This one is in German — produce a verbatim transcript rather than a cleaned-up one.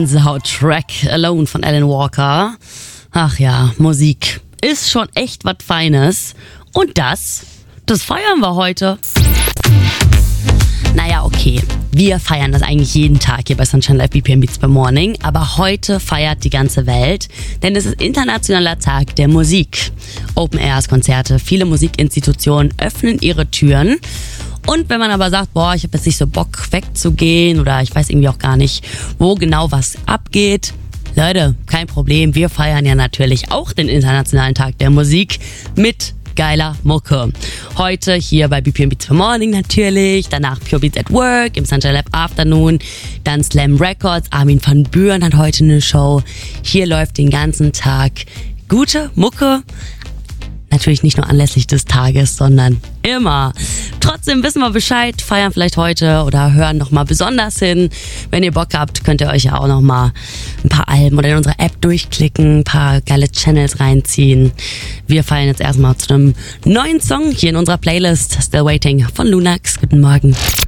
Gänsehaut-Track Alone von Alan Walker. Ach ja, Musik ist schon echt was Feines. Und das, das feiern wir heute. Naja, okay, wir feiern das eigentlich jeden Tag hier bei Sunshine Live B P M Beats by Morning, aber heute feiert die ganze Welt, denn es ist Internationaler Tag der Musik. Open Airs, Konzerte, viele Musikinstitutionen öffnen ihre Türen. Und wenn man aber sagt, boah, ich habe jetzt nicht so Bock wegzugehen oder ich weiß irgendwie auch gar nicht, wo genau was abgeht. Leute, kein Problem, wir feiern ja natürlich auch den Internationalen Tag der Musik mit geiler Mucke. Heute hier bei B P M Beats by Morning natürlich, danach Pure Beats at Work, im Sunshine Lab Afternoon, dann Slam Records, Armin van Buuren hat heute eine Show. Hier läuft den ganzen Tag gute Mucke. Natürlich nicht nur anlässlich des Tages, sondern immer. Trotzdem wissen wir Bescheid, feiern vielleicht heute oder hören nochmal besonders hin. Wenn ihr Bock habt, könnt ihr euch ja auch nochmal ein paar Alben oder in unsere App durchklicken, ein paar geile Channels reinziehen. Wir feiern jetzt erstmal zu einem neuen Song hier in unserer Playlist Still Waiting von Lunax. Guten Morgen.